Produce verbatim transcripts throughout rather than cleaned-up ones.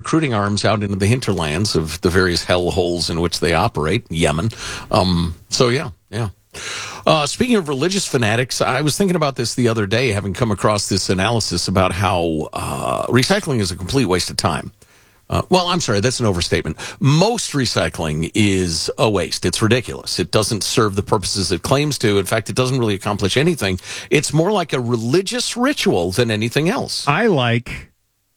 recruiting arms out into the hinterlands of the various hellholes in which they operate, Yemen. Um, so, yeah, yeah. Uh, speaking of religious fanatics, I was thinking about this the other day, having come across this analysis about how uh, recycling is a complete waste of time. Uh, well, I'm sorry, that's an overstatement. Most recycling is a waste. It's ridiculous. It doesn't serve the purposes it claims to. In fact, it doesn't really accomplish anything. It's more like a religious ritual than anything else. I like...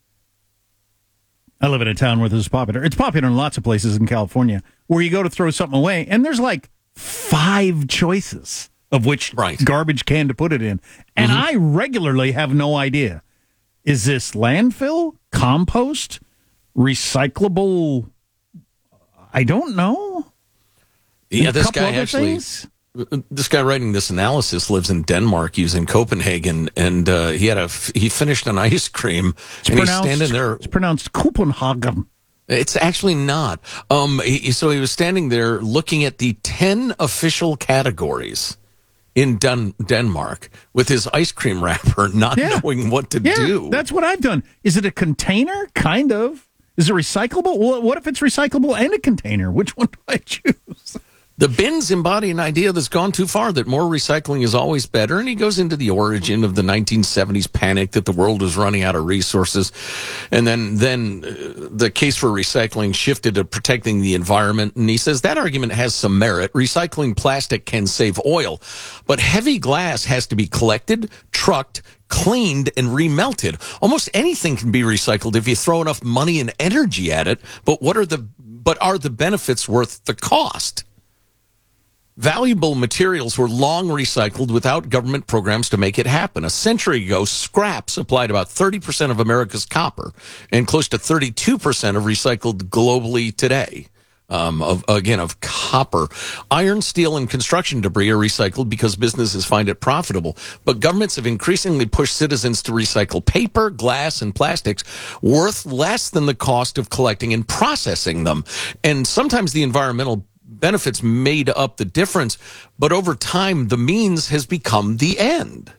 I live in a town where this is popular. It's popular in lots of places in California, where you go to throw something away, and there's like five choices of which right. garbage can to put it in. And mm-hmm. I regularly have no idea. Is this landfill, compost, recyclable? I don't know. Yeah, this guy actually, things? this guy writing this analysis lives in Denmark. He was in Copenhagen, and uh, he had a he finished an ice cream, it's and he's standing there. It's pronounced Copenhagen. It's actually not. Um, he, so he was standing there looking at the ten official categories in Den- Denmark with his ice cream wrapper, not yeah. knowing what to yeah, do. That's what I've done. Is it a container? Kind of. Is it recyclable? Well, what if it's recyclable and a container? Which one do I choose? The bins embody an idea that's gone too far, that more recycling is always better, and he goes into the origin of the nineteen seventies panic that the world was running out of resources, and then then uh, the case for recycling shifted to protecting the environment, and he says that argument has some merit. Recycling plastic can save oil, but heavy glass has to be collected, trucked, cleaned, and remelted. Almost anything can be recycled if you throw enough money and energy at it, but what are the but are the benefits worth the cost? Valuable materials were long recycled without government programs to make it happen. A century ago, scrap supplied about thirty percent of America's copper and close to thirty-two percent of recycled globally today. Um, of again, of copper. Iron, steel, and construction debris are recycled because businesses find it profitable. But governments have increasingly pushed citizens to recycle paper, glass, and plastics worth less than the cost of collecting and processing them. And sometimes the environmental benefits made up the difference, but over time, the means has become the end.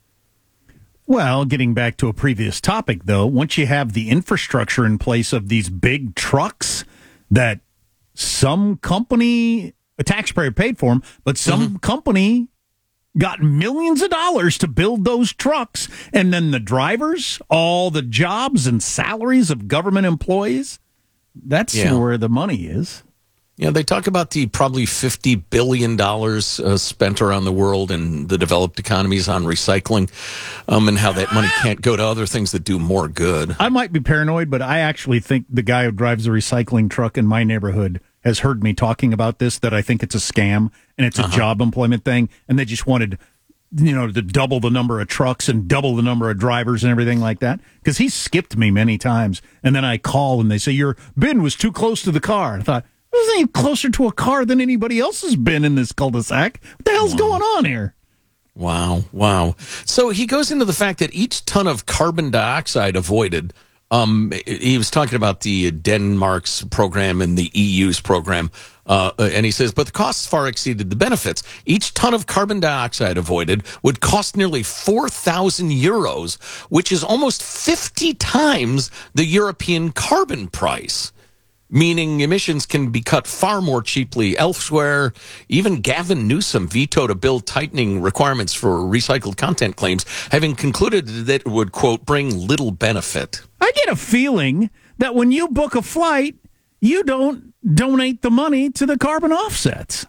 Well, getting back to a previous topic, though, once you have the infrastructure in place of these big trucks that some company, a taxpayer paid for them, but some mm-hmm. company got millions of dollars to build those trucks, and then the drivers, all the jobs and salaries of government employees, that's yeah. where the money is. Yeah, they talk about the probably fifty billion dollars uh, spent around the world in the developed economies on recycling, um, and how that money can't go to other things that do more good. I might be paranoid, but I actually think the guy who drives the recycling truck in my neighborhood has heard me talking about this, that I think it's a scam and it's a uh-huh. job employment thing, and they just wanted, you know, to double the number of trucks and double the number of drivers and everything like that. Because he skipped me many times, and then I call and they say, your bin was too close to the car. I thought, it was any closer to a car than anybody else has been in this cul-de-sac. What the hell's wow. going on here? Wow, wow. So he goes into the fact that each ton of carbon dioxide avoided, um, he was talking about the Denmark's program and the E U's program, uh, and he says, but the costs far exceeded the benefits. Each ton of carbon dioxide avoided would cost nearly four thousand euros, which is almost fifty times the European carbon price. Meaning emissions can be cut far more cheaply elsewhere. Even Gavin Newsom vetoed a bill tightening requirements for recycled content claims, having concluded that it would, quote, bring little benefit. I get a feeling that when you book a flight, you don't donate the money to the carbon offsets.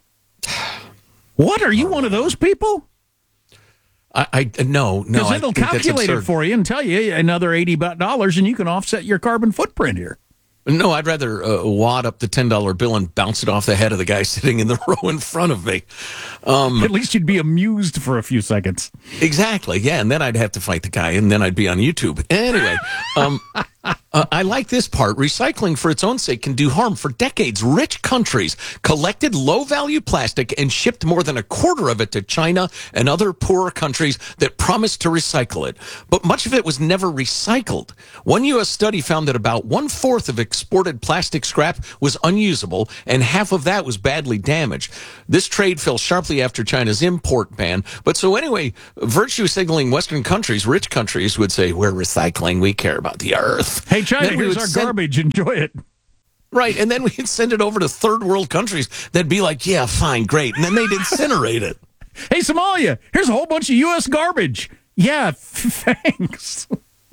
What, are you one of those people? I, I no, no. Because it'll calculate it for you and tell you another eighty dollars and you can offset your carbon footprint here. No, I'd rather uh, wad up the ten dollar bill and bounce it off the head of the guy sitting in the row in front of me. Um, At least you'd be amused for a few seconds. Exactly, yeah, and then I'd have to fight the guy, and then I'd be on YouTube. Anyway, um, uh, I like this part. Recycling for its own sake can do harm. For decades, rich countries collected low-value plastic and shipped more than a quarter of it to China and other poorer countries that promised to recycle it. But much of it was never recycled. One U S study found that about one-fourth of exported plastic scrap was unusable, and half of that was badly damaged. This trade fell sharply after China's import ban. But so anyway, virtue signaling Western countries, rich countries, would say, we're recycling, we care about the earth. stuff. Hey, China, Then we here's would our send- garbage. Enjoy it. Right, and then we'd send it over to third world countries that'd be like, yeah, fine, great. And then they'd incinerate it. Hey, Somalia, here's a whole bunch of U S garbage. Yeah, thanks.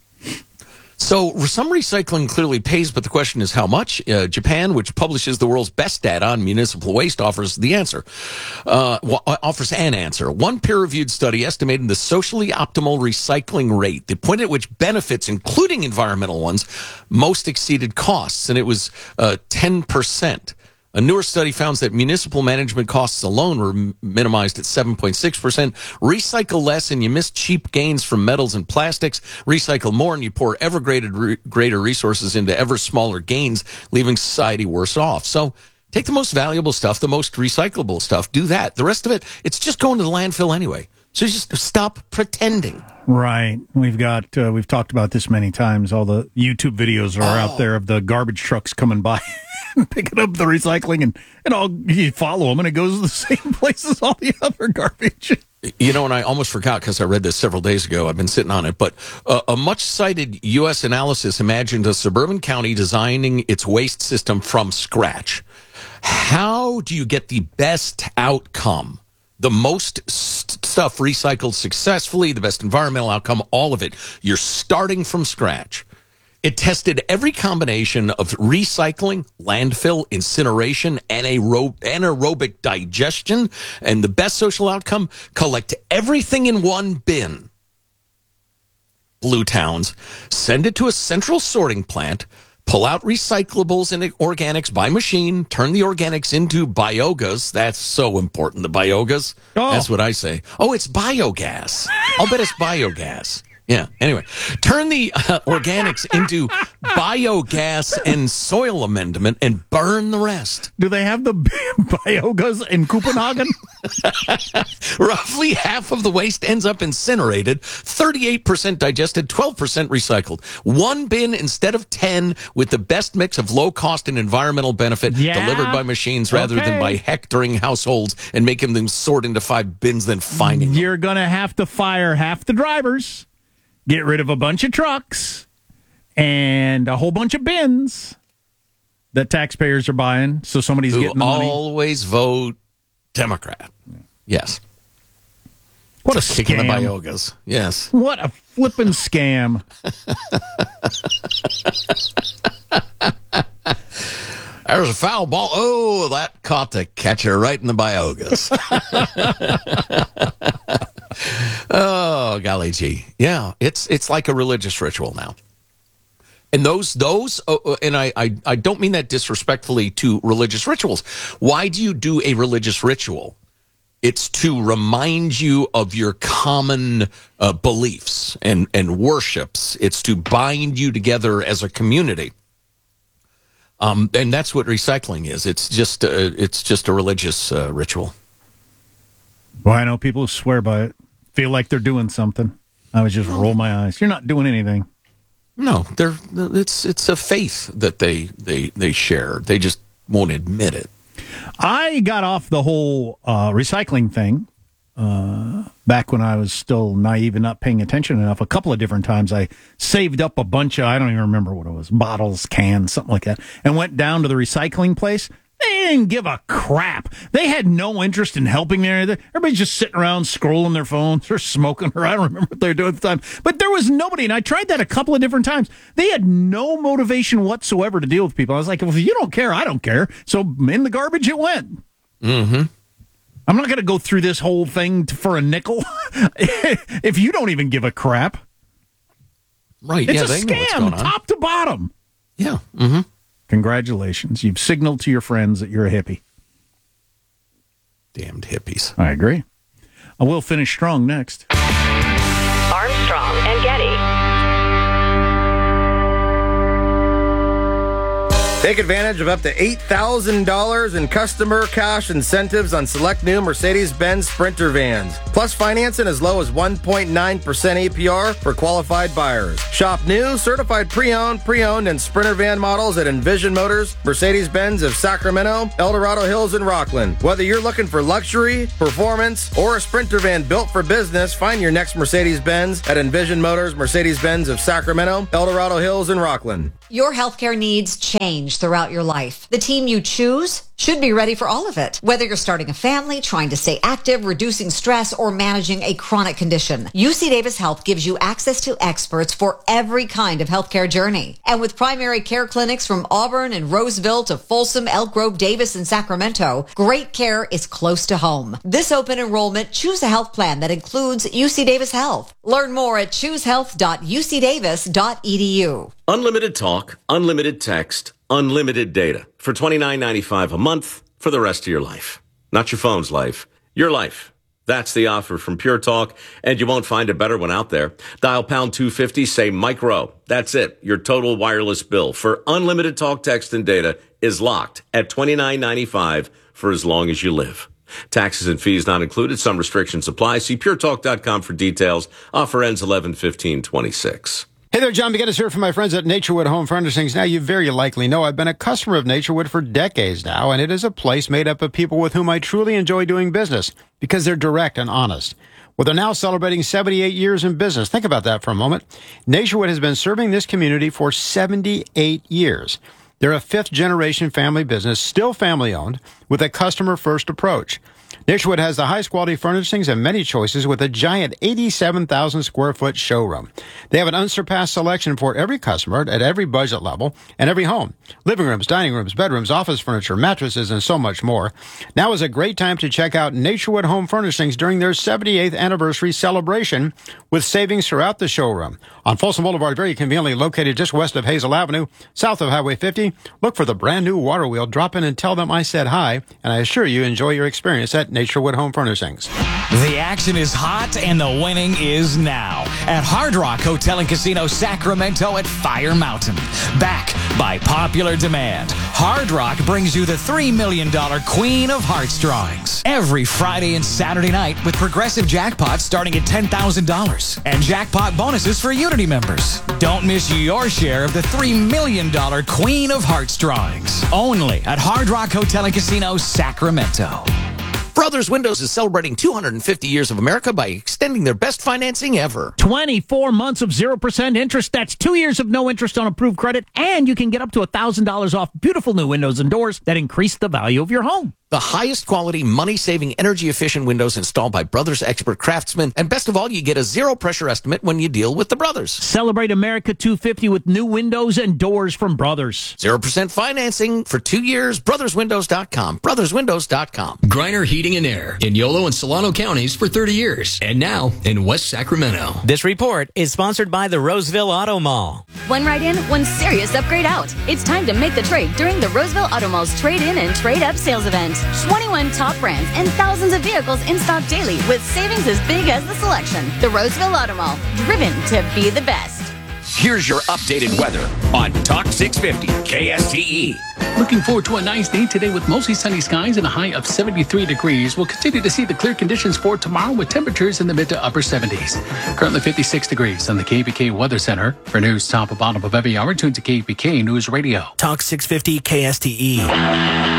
So some recycling clearly pays, but the question is how much? Uh, Japan, which publishes the world's best data on municipal waste, offers the answer. Uh, well, offers an answer. One peer-reviewed study estimated the socially optimal recycling rate, the point at which benefits, including environmental ones, most exceeded costs, and it was uh, ten percent. A newer study found that municipal management costs alone were m- minimized at seven point six percent. Recycle less and you miss cheap gains from metals and plastics. Recycle more and you pour ever greater, re- greater resources into ever smaller gains, leaving society worse off. So take the most valuable stuff, the most recyclable stuff, do that. The rest of it, it's just going to the landfill anyway. So just stop pretending. Right. We've got, uh, we've talked about this many times. All the YouTube videos are Oh. out there of the garbage trucks coming by and picking up the recycling, and, and all, you follow them and it goes to the same place as all the other garbage. You know, and I almost forgot because I read this several days ago. I've been sitting on it. But uh, a much cited U S analysis imagined a suburban county designing its waste system from scratch. How do you get the best outcome? The most st- stuff recycled successfully, the best environmental outcome, all of it. You're starting from scratch. It tested every combination of recycling, landfill, incineration, anaerob- anaerobic digestion, and the best social outcome, collect everything in one bin. Blue Towns, send it to a central sorting plant, pull out recyclables and organics by machine, turn the organics into biogas. That's so important, the biogas. Oh. That's what I say. Oh, it's biogas. I'll bet it's biogas. Yeah, anyway. Turn the uh, organics into biogas and soil amendment and burn the rest. Do they have the biogas in Copenhagen? Roughly half of the waste ends up incinerated, thirty-eight percent digested, twelve percent recycled. One bin instead of ten with the best mix of low cost and environmental benefit Yeah. delivered by machines rather Okay. than by hectoring households and making them sort into five bins, then finding them. You're going to have to fire half the drivers, get rid of a bunch of trucks, and a whole bunch of bins that taxpayers are buying, so somebody's Who getting the money. always vote Democrat. Yes. What a Kicking the scam. biogas. Yes. What a flippin' scam. There's a foul ball. Oh, that caught the catcher right in the biogas. Oh, golly gee. Yeah, it's it's like a religious ritual now. And those, those, uh, and I, I, I don't mean that disrespectfully to religious rituals. Why do you do a religious ritual? It's to remind you of your common uh, beliefs and, and worships. It's to bind you together as a community. Um, and that's what recycling is. It's just, uh, it's just a religious uh, ritual. Well, I know people who swear by it, feel like they're doing something. I would just roll my eyes. You're not doing anything. No, they're it's it's a faith that they they they share. They just won't admit it. I got off the whole uh, recycling thing uh, back when I was still naive and not paying attention enough. A couple of different times I saved up a bunch of, I don't even remember what it was, bottles, cans, something like that, and went down to the recycling place. They didn't give a crap. They had no interest in helping me or anything. Everybody's just sitting around scrolling their phones or smoking, or I don't remember what they were doing at the time. But there was nobody, and I tried that a couple of different times. They had no motivation whatsoever to deal with people. I was like, well, if you don't care, I don't care. So in the garbage it went. Mm-hmm. I'm not going to go through this whole thing to, for a nickel if you don't even give a crap. Right. It's yeah, a they know what's going scam, on. top to bottom. Yeah. Mm-hmm. Congratulations. You've signaled to your friends that you're a hippie. Damned hippies. I agree. I will finish strong next. Armstrong and Getty. Take advantage of up to eight thousand dollars in customer cash incentives on select new Mercedes-Benz Sprinter vans. Plus financing as low as one point nine percent A P R for qualified buyers. Shop new, certified pre-owned, pre-owned, and Sprinter van models at Envision Motors, Mercedes-Benz of Sacramento, El Dorado Hills, and Rockland. Whether you're looking for luxury, performance, or a Sprinter van built for business, find your next Mercedes-Benz at Envision Motors, Mercedes-Benz of Sacramento, El Dorado Hills, and Rockland. Your healthcare needs change throughout your life. The team you choose should be ready for all of it. Whether you're starting a family, trying to stay active, reducing stress, or managing a chronic condition, U C Davis Health gives you access to experts for every kind of healthcare journey. And with primary care clinics from Auburn and Roseville to Folsom, Elk Grove, Davis, and Sacramento, great care is close to home. This open enrollment, choose a health plan that includes U C Davis Health. Learn more at choose health dot u c davis dot e d u. Unlimited talk, unlimited text, unlimited data for twenty-nine ninety-five a month for the rest of your life. Not your phone's life, your life. That's the offer from Pure Talk, and you won't find a better one out there. Dial pound two fifty, say Mike Rowe. That's it. Your total wireless bill for unlimited talk, text, and data is locked at twenty-nine ninety-five for as long as you live. Taxes and fees not included. Some restrictions apply. See pure talk dot com for details. Offer ends eleven fifteen twenty-six. Hey there, John McGinnis here from my friends at Naturewood Home Furnishings. Now, you very likely know I've been a customer of Naturewood for decades now, and it is a place made up of people with whom I truly enjoy doing business because they're direct and honest. Well, they're now celebrating seventy-eight years in business. Think about that for a moment. Naturewood has been serving this community for seventy-eight years. They're a fifth-generation family business, still family-owned, with a customer-first approach. Naturewood has the highest quality furnishings and many choices with a giant eighty-seven thousand square foot showroom. They have an unsurpassed selection for every customer at every budget level and every home. Living rooms, dining rooms, bedrooms, office furniture, mattresses, and so much more. Now is a great time to check out Naturewood Home Furnishings during their seventy-eighth anniversary celebration with savings throughout the showroom. On Folsom Boulevard, very conveniently located just west of Hazel Avenue, south of Highway fifty, look for the brand new water wheel. Drop in and tell them I said hi, and I assure you enjoy your experience at Naturewood Home Furnishings. The action is hot and the winning is now at Hard Rock Hotel and Casino Sacramento at Fire Mountain. Back by popular demand, Hard Rock brings you the three million dollars Queen of Hearts drawings every Friday and Saturday night with progressive jackpots starting at ten thousand dollars and jackpot bonuses for Unity members. Don't miss your share of the three million dollars Queen of Hearts drawings only at Hard Rock Hotel and Casino Sacramento. Brothers Windows is celebrating two hundred fifty years of America by extending their best financing ever. twenty-four months of zero percent interest. That's two years of no interest on approved credit. And you can get up to one thousand dollars off beautiful new windows and doors that increase the value of your home. The highest quality, money-saving, energy-efficient windows installed by Brothers expert craftsmen. And best of all, you get a zero-pressure estimate when you deal with the Brothers. Celebrate America two fifty with new windows and doors from Brothers. zero percent financing for two years. brothers windows dot com. brothers windows dot com. Griner Heating and Air in Yolo and Solano counties for thirty years. And now in West Sacramento. This report is sponsored by the Roseville Auto Mall. One ride in, one serious upgrade out. It's time to make the trade during the Roseville Auto Mall's Trade-In and Trade-Up sales event. twenty-one top brands and thousands of vehicles in stock daily with savings as big as the selection. The Roseville Auto Mall, driven to be the best. Here's your updated weather on Talk six fifty K S T E. Looking forward to a nice day today with mostly sunny skies and a high of seventy-three degrees. We'll continue to see the clear conditions for tomorrow with temperatures in the mid to upper seventies. Currently fifty-six degrees on the K B K Weather Center. For news top and bottom of every hour, tune to K B K News Radio. Talk six fifty K S T E.